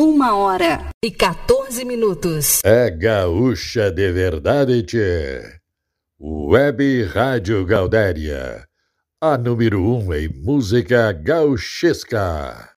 1h14. É gaúcha de verdade, tchê. Web Rádio Gaudéria, a número 1 em música gauchesca.